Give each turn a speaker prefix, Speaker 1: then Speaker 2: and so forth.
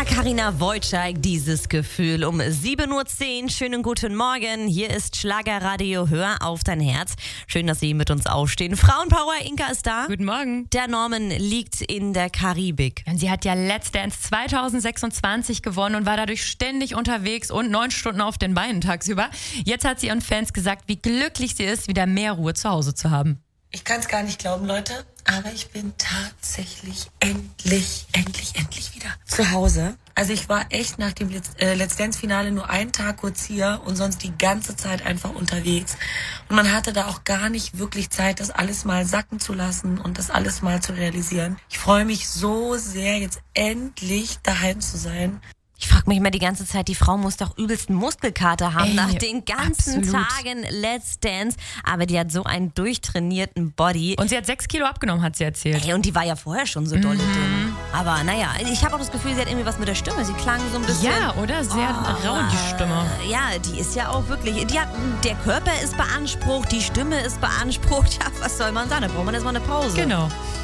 Speaker 1: Carina Wojcik, dieses Gefühl um 7.10 Uhr. Schönen guten Morgen. Hier ist Schlagerradio. Hör auf dein Herz. Schön, dass Sie mit uns aufstehen. Frauenpower, Inka ist da.
Speaker 2: Guten Morgen.
Speaker 1: Der Norman liegt in der Karibik.
Speaker 2: Und sie hat ja Let's Dance 2026 gewonnen und war dadurch ständig unterwegs und 9 Stunden auf den Beinen tagsüber. Jetzt hat sie ihren Fans gesagt, wie glücklich sie ist, wieder mehr Ruhe zu Hause zu haben.
Speaker 3: Ich kann es gar nicht glauben, Leute, aber ich bin tatsächlich endlich wieder zu Hause. Also ich war echt nach dem Let's Dance-Finale nur einen Tag kurz hier und sonst die ganze Zeit einfach unterwegs. Und man hatte da auch gar nicht wirklich Zeit, das alles mal sacken zu lassen und das alles mal zu realisieren. Ich freue mich so sehr, jetzt endlich daheim zu sein.
Speaker 1: Ich frage mich immer die ganze Zeit, die Frau muss doch übelsten Muskelkater haben nach den ganzen
Speaker 2: absolut.
Speaker 1: Tagen Let's Dance. Aber die hat so einen durchtrainierten Body.
Speaker 2: Und sie hat 6 Kilo abgenommen, hat sie erzählt.
Speaker 1: Ey, und die war ja vorher schon so dolle dünn. Aber naja, ich habe auch das Gefühl, sie hat irgendwie was mit der Stimme. Sie klang so ein bisschen...
Speaker 2: Ja, oder? Sehr rau, die Stimme.
Speaker 1: Ja, die ist ja auch wirklich... der Körper ist beansprucht, die Stimme ist beansprucht. Ja, was soll man sagen? Da braucht man erstmal eine Pause.
Speaker 2: Genau.